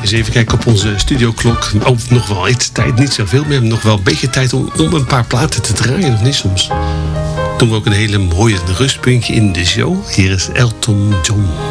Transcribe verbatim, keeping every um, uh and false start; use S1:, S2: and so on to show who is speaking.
S1: Eens even kijken op onze studioklok. Oh, nog wel iets tijd, niet zoveel. We hebben nog wel een beetje tijd om, om een paar platen te draaien, of niet soms? Doen we ook een hele mooie rustpuntje in de show. Hier is Elton John.